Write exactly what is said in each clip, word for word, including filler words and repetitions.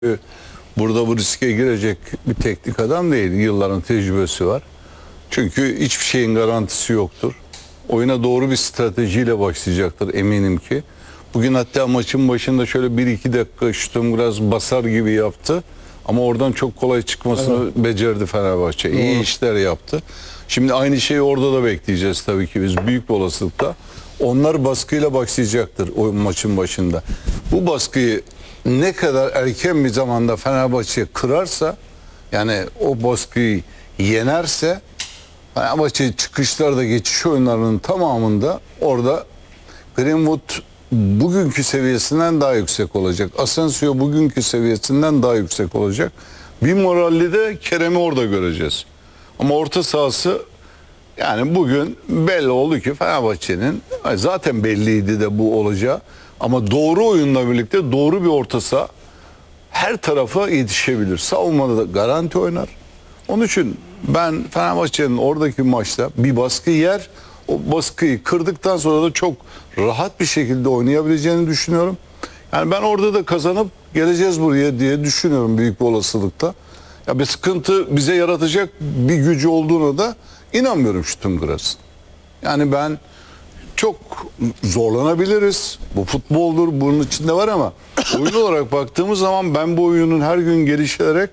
Burada bu riske girecek bir teknik adam değil. Yılların tecrübesi var. Çünkü hiçbir şeyin garantisi yoktur. Oyuna doğru bir stratejiyle başlayacaktır eminim ki. Bugün hatta maçın başında şöyle bir iki dakika şutum biraz basar gibi yaptı. Ama oradan çok kolay çıkmasını evet. becerdi Fenerbahçe. Doğru. İyi işler yaptı. Şimdi aynı şeyi orada da bekleyeceğiz tabii ki biz büyük bir olasılıkla. Onlar baskıyla başlayacaktır o maçın başında. Bu baskıyı ne kadar erken bir zamanda Fenerbahçe kırarsa, yani o baskıyı yenerse, Fenerbahçe çıkışlarda, geçiş oyunlarının tamamında orada Greenwood bugünkü seviyesinden daha yüksek olacak. Asensio bugünkü seviyesinden daha yüksek olacak. Bir moralli de Kerem'i orada göreceğiz. Ama orta sahası, yani bugün belli oldu ki Fenerbahçe'nin zaten belliydi de bu olacağı. Ama doğru oyunla birlikte doğru bir orta saha her tarafa yetişebilir. Savunmada da garanti oynar. Onun için ben Fenerbahçe'nin oradaki maçta bir baskı yer. O baskıyı kırdıktan sonra da çok rahat bir şekilde oynayabileceğini düşünüyorum. Yani ben orada da kazanıp geleceğiz buraya diye düşünüyorum büyük bir olasılıkla. Ya bir sıkıntı bize yaratacak bir gücü olduğuna da inanmıyorum Stuttgart'ın. Yani ben çok zorlanabiliriz. Bu futboldur, bunun içinde var ama oyun olarak baktığımız zaman ben bu oyunun her gün gelişerek,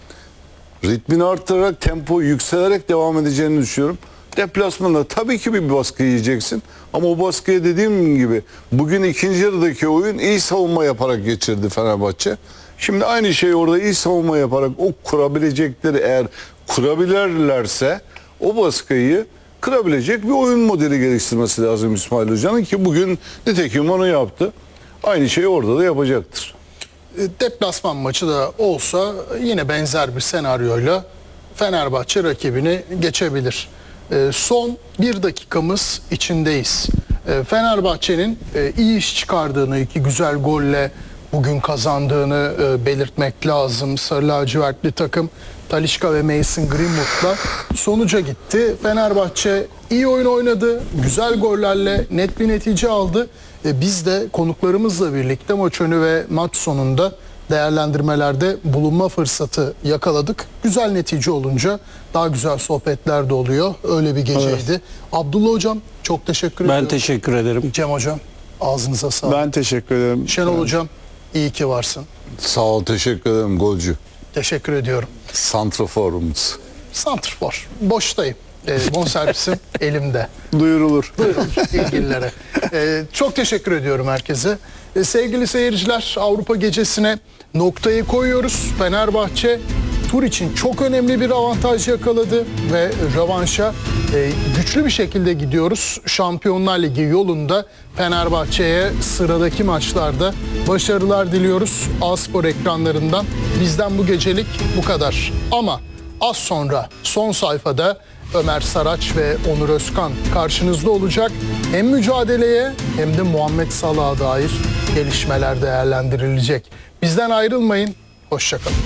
ritmini arttırarak, tempo yükselerek devam edeceğini düşünüyorum. Deplasmanda tabii ki bir baskı yiyeceksin. Ama o baskıya dediğim gibi bugün ikinci yarıdaki oyun iyi savunma yaparak geçirdi Fenerbahçe. Şimdi aynı şeyi orada iyi savunma yaparak o kurabilecekleri, eğer kurabilirlerse o baskıyı kırabilecek bir oyun modeli geliştirmesi lazım İsmail Hoca'nın ki bugün nitekim onu yaptı. Aynı şeyi orada da yapacaktır. Deplasman maçı da olsa yine benzer bir senaryoyla Fenerbahçe rakibini geçebilir. Son bir dakikamız içindeyiz. Fenerbahçe'nin iyi iş çıkardığını, iki güzel golle bugün kazandığını belirtmek lazım. Sarı lacivertli takım Talisca ve Mason Greenwood'la sonuca gitti. Fenerbahçe iyi oyun oynadı, güzel gollerle net bir netice aldı. Biz de konuklarımızla birlikte maç önü ve maç sonunda değerlendirmelerde bulunma fırsatı yakaladık. Güzel netice olunca daha güzel sohbetler de oluyor. Öyle bir geceydi. Evet. Abdullah Hocam çok teşekkür ederim. Ben teşekkür ederim. Cem Hocam ağzınıza sağlık. Ben teşekkür ederim. Şenol evet. Hocam iyi ki varsın. Sağ ol, teşekkür ederim golcü. Teşekkür ediyorum. Santraforumuz. Santrfor. Boştayım. E, bonservisim elimde. Duyurulur. Duyurulur ilgililere. E, çok teşekkür ediyorum herkese. E, sevgili seyirciler, Avrupa Gecesi'ne noktayı koyuyoruz. Fenerbahçe tur için çok önemli bir avantaj yakaladı ve rövanşa e, güçlü bir şekilde gidiyoruz. Şampiyonlar Ligi yolunda Fenerbahçe'ye sıradaki maçlarda başarılar diliyoruz. A-Spor ekranlarından bizden bu gecelik bu kadar. Ama az sonra son sayfada Ömer Saraç ve Onur Özkan karşınızda olacak. Hem mücadeleye hem de Muhammed Salah'a dair gelişmeler değerlendirilecek. Bizden ayrılmayın. Hoşça kalın.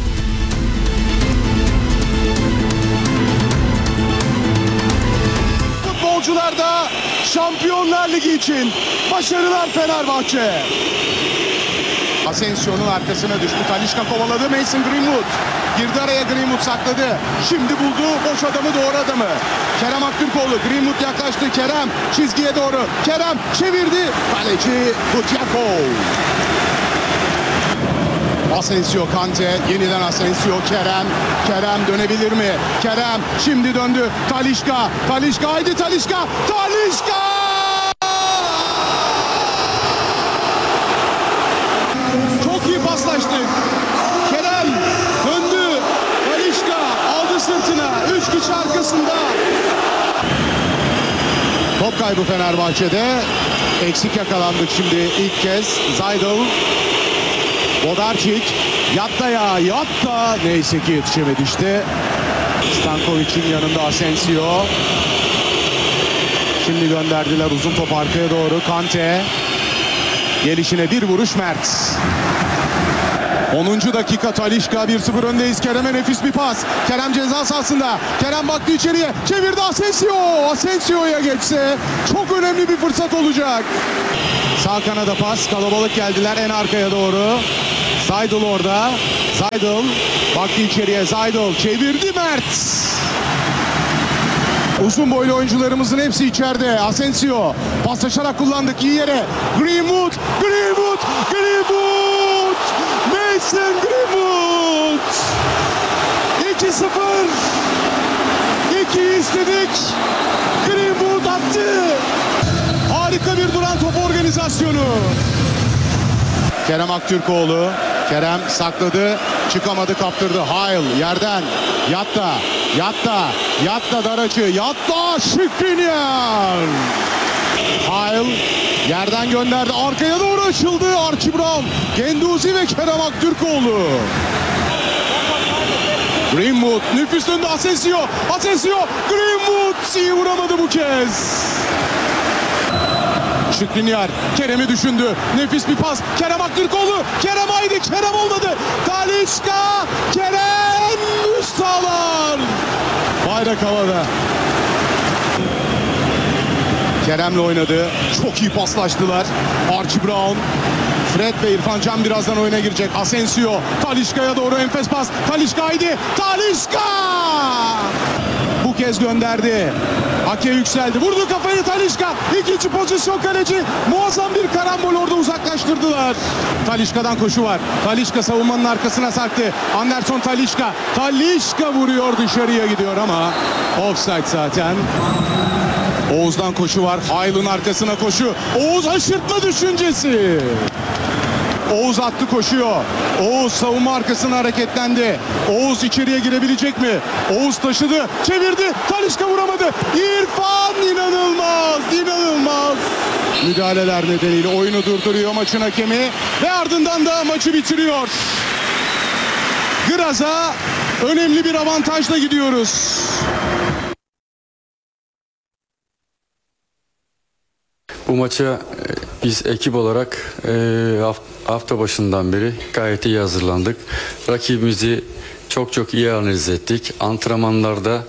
Futbolcularda Şampiyonlar Ligi için başarılar Fenerbahçe. Asensio'nun arkasına düştü. Talisca kovaladı. Mason Greenwood girdi araya, Greenwood sakladı. Şimdi buldu boş adamı, doğru adamı. Kerem Aktürkoğlu. Greenwood yaklaştı. Kerem çizgiye doğru. Kerem çevirdi. Kaleci Butiakov. Asensio, Kante, yeniden Asensio, Kerem. Kerem dönebilir mi? Kerem şimdi döndü. Talisca. Talisca haydi Talisca. Talisca! Çok iyi paslaştık. Kerem döndü. Talisca aldı sırtına. Üç kişi arkasında. Top kaybı Fenerbahçe'de. Eksik yakalandık şimdi ilk kez. Zaydel. Bodarčić yatta ya yatta, neyse ki yetişemedi işte. Stankovic'in yanında Asensio. Şimdi gönderdiler uzun top arkaya doğru. Kante. Gelişine bir vuruş Mert. onuncu dakika Talisca, bir sıfır öndeyiz. Kerem'e nefis bir pas. Kerem ceza sahasında. Kerem baktı içeriye. Çevirdi Asensio. Asensio'ya geçse çok önemli bir fırsat olacak. Sağ kanada pas. Kalabalık geldiler en arkaya doğru. Zaydel orada. Zaydel baktı içeriye. Zaydel çevirdi Mert. Uzun boylu oyuncularımızın hepsi içeride. Asensio paslaşarak kullandık iyi yere. Greenwood, Greenwood, Greenwood. Mason Greenwood. iki sıfır. iki istedik. Greenwood attı. Harika bir duran top organizasyonu. Kerem Aktürkoğlu. Kerem sakladı. Çıkamadı, kaptırdı. Hayl yerden. Yatta. Yatta. Yatta dar açı. Yatta Skriniar. Hayl yerden gönderdi. Arkaya doğru açıldı. Archie Brown. Genduzi ve Kerem Aktürkoğlu. Greenwood nüfus önünde Asensio. Asensio. Greenwood iyi vuramadı bu kez. Skriniar Kerem'i düşündü. Nefis bir pas. Kerem Aktürkoğlu. Kerem haydi. Kerem olmadı. Talisca. Kerem üst ağlar. Bayrak havada. Kerem'le oynadı. Çok iyi paslaştılar. Archie Brown. Fred ve İrfan Can birazdan oyuna girecek. Asensio. Talisca'ya doğru enfes pas. Talisca haydi. Talisca. Bu kez gönderdi. Ake yükseldi. Vurdu kafayı Talisca. İkinci pozisyon kaleci. Muazzam bir karambol orada uzaklaştırdılar. Talisca'dan koşu var. Talisca savunmanın arkasına sarktı. Anderson Talisca. Talisca vuruyor, dışarıya gidiyor ama offside zaten. Oğuz'dan koşu var. Hayl'ın arkasına koşu. Oğuz aşırtma düşüncesi. Oğuz attı, koşuyor. Oğuz savunma arkasına hareketlendi. Oğuz içeriye girebilecek mi? Oğuz taşıdı, çevirdi. Talisca vuramadı. İrfan inanılmaz, inanılmaz. Müdahaleler nedeniyle oyunu durduruyor maçın hakemi ve ardından da maçı bitiriyor. Graz'a önemli bir avantajla gidiyoruz. Bu maça biz ekip olarak hafta başından beri gayet iyi hazırlandık. Rakibimizi çok çok iyi analiz ettik. Antrenmanlarda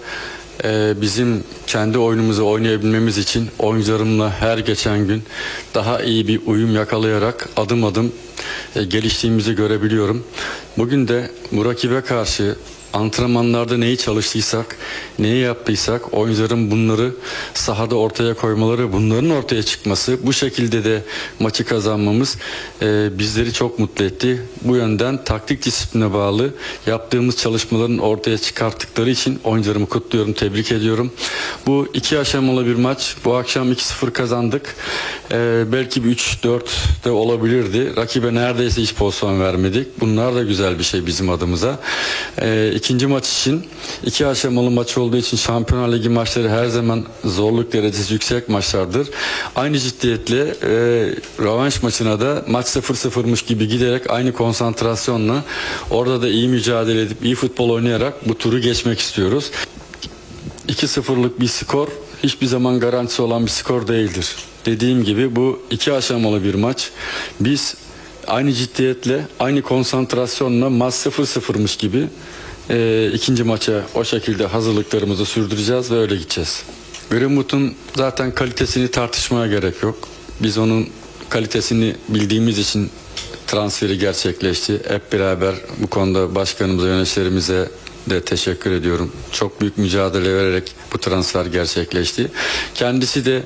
bizim kendi oyunumuzu oynayabilmemiz için oyuncularımla her geçen gün daha iyi bir uyum yakalayarak adım adım geliştiğimizi görebiliyorum. Bugün de bu rakibe karşı antrenmanlarda neyi çalıştıysak, neyi yaptıysak oyuncuların bunları sahada ortaya koymaları, bunların ortaya çıkması, bu şekilde de maçı kazanmamız e, bizleri çok mutlu etti. Bu yönden taktik disipline bağlı yaptığımız çalışmaların ortaya çıkarttıkları için oyuncularımı kutluyorum, tebrik ediyorum. Bu iki aşamalı bir maç. Bu akşam iki sıfır kazandık. E, belki bir üç dört de olabilirdi. Rakibe neredeyse hiç pozisyon vermedik. Bunlar da güzel bir şey bizim adımıza. E, İkinci maç için iki aşamalı maç olduğu için Şampiyonlar Ligi maçları her zaman zorluk derecesi yüksek maçlardır. Aynı ciddiyetle e, rövanş maçına da maç sıfır sıfırmış gibi giderek aynı konsantrasyonla orada da iyi mücadele edip iyi futbol oynayarak bu turu geçmek istiyoruz. iki sıfırlık bir skor hiçbir zaman garantisi olan bir skor değildir. Dediğim gibi bu iki aşamalı bir maç. Biz aynı ciddiyetle, aynı konsantrasyonla maç sıfır sıfırmış gibi e, ikinci maça o şekilde hazırlıklarımızı sürdüreceğiz ve öyle gideceğiz. Greenwood'un zaten kalitesini tartışmaya gerek yok. Biz onun kalitesini bildiğimiz için transferi gerçekleşti. Hep beraber bu konuda başkanımıza, yöneticilerimize de teşekkür ediyorum. Çok büyük mücadele vererek bu transfer gerçekleşti. Kendisi de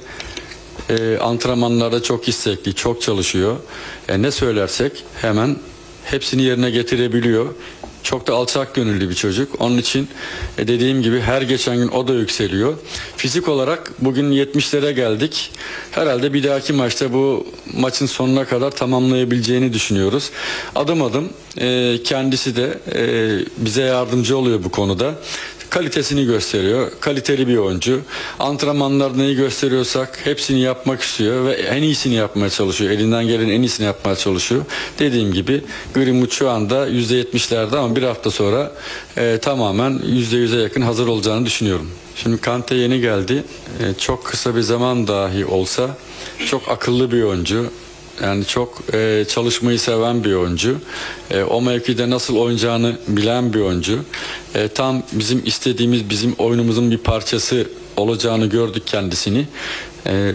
e, antrenmanlarda çok istekli, çok çalışıyor. E, ne söylersek hemen hepsini yerine getirebiliyor. Çok da alçak gönüllü bir çocuk. Onun için e, dediğim gibi her geçen gün o da yükseliyor. Fizik olarak bugün yetmişlere geldik. Herhalde bir dahaki maçta bu maçın sonuna kadar tamamlayabileceğini düşünüyoruz. Adım adım e, kendisi de e, bize yardımcı oluyor bu konuda. Kalitesini gösteriyor. Kaliteli bir oyuncu. Antrenmanlarda neyi gösteriyorsak hepsini yapmak istiyor ve en iyisini yapmaya çalışıyor. Elinden gelen en iyisini yapmaya çalışıyor. Dediğim gibi Greenwood şu anda yüzde yetmişlerde ama bir hafta sonra e, tamamen yüzde yüze yakın hazır olacağını düşünüyorum. Şimdi Kante yeni geldi. E, çok kısa bir zaman dahi olsa çok akıllı bir oyuncu. Yani çok e, çalışmayı seven bir oyuncu. E, o mevkide nasıl oynayacağını bilen bir oyuncu. E, tam bizim istediğimiz, bizim oyunumuzun bir parçası olacağını gördük kendisini. E,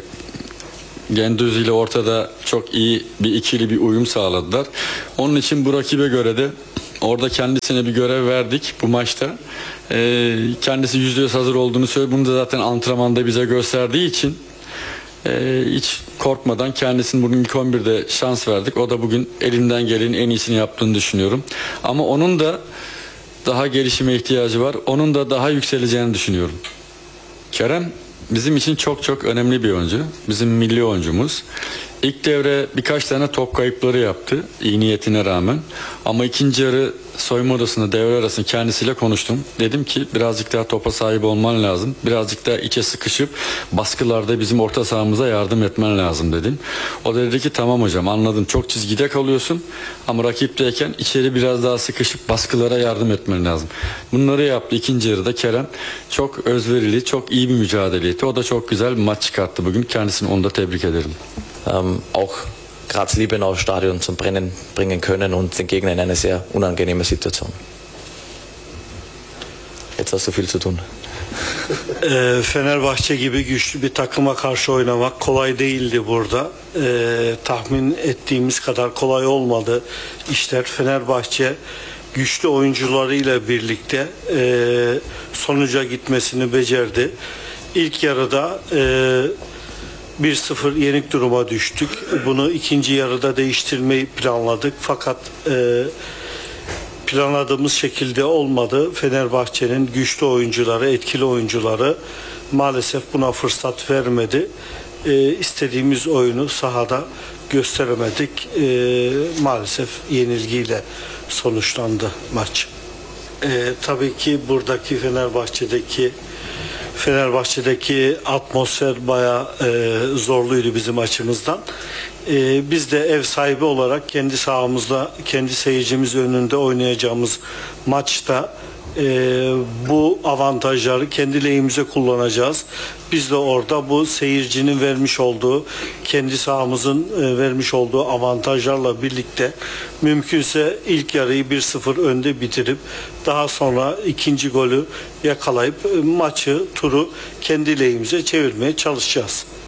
Genduzi ile ortada çok iyi bir ikili bir uyum sağladılar. Onun için bu rakibe göre de Orada kendisine bir görev verdik bu maçta. Ee, kendisi yüzde yüz hazır olduğunu söyledi. Bunu da zaten antrenmanda bize gösterdiği için e, hiç korkmadan kendisinin bugün ilk on birde şans verdik. O da bugün elinden gelenin en iyisini yaptığını düşünüyorum. Ama onun da daha gelişime ihtiyacı var. Onun da daha yükseleceğini düşünüyorum. Kerem bizim için çok çok önemli bir oyuncu. Bizim milli oyuncumuz. İlk devre birkaç tane top kayıpları yaptı iyi niyetine rağmen. Ama ikinci yarı soyunma odasında devre arasında kendisiyle konuştum. Dedim ki birazcık daha topa sahip olman lazım. Birazcık daha içe sıkışıp baskılarda bizim orta sahamıza yardım etmen lazım dedim. O da dedi ki tamam hocam anladım, çok çizgide kalıyorsun ama rakipteyken içeri biraz daha sıkışıp baskılara yardım etmen lazım. Bunları yaptı ikinci yarıda Kerem. Çok özverili, çok iyi bir mücadele etti. O da çok güzel bir maç çıkarttı bugün. Kendisini onu da tebrik ederim. ähm, auch Graz-Liebenau Stadion zum Brennen bringen können und den Gegner in eine sehr unangenehme Situation. Jetzt hast du viel zu tun. Ee, Fenerbahçe gibi güçlü bir takıma karşı oynamak kolay değildi burada. Ee, tahmin ettiğimiz kadar kolay olmadı işler. Fenerbahçe güçlü oyuncularıyla birlikte e, sonuca gitmesini becerdi. İlk yarıda e, bir sıfır yenik duruma düştük. Bunu ikinci yarıda değiştirmeyi planladık. Fakat e, planladığımız şekilde olmadı. Fenerbahçe'nin güçlü oyuncuları, etkili oyuncuları maalesef buna fırsat vermedi. E, istediğimiz oyunu sahada gösteremedik. E, maalesef yenilgiyle sonuçlandı maç. E, tabii ki buradaki Fenerbahçe'deki Fenerbahçe'deki atmosfer bayağı e, zorluydu bizim açımızdan. E, biz de ev sahibi olarak kendi sahamızda, kendi seyircimiz önünde oynayacağımız maçta e, bu avantajları kendi lehimize kullanacağız. Biz de orada bu seyircinin vermiş olduğu, kendi sahamızın e, vermiş olduğu avantajlarla birlikte mümkünse ilk yarıyı bir sıfır önde bitirip daha sonra ikinci golü yakalayıp e, maçı, turu kendi lehimize çevirmeye çalışacağız.